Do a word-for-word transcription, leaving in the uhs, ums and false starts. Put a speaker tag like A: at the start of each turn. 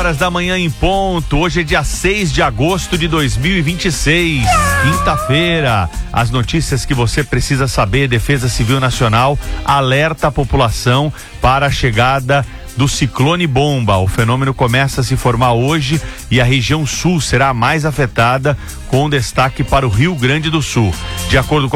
A: Horas da manhã em ponto. Hoje é dia seis de agosto de dois mil e vinte e seis, quinta-feira. As notícias que você precisa saber. Defesa Civil Nacional alerta a população para a chegada do ciclone bomba. O fenômeno começa a se formar hoje e a região sul será a mais afetada, com destaque para o Rio Grande do Sul. De acordo com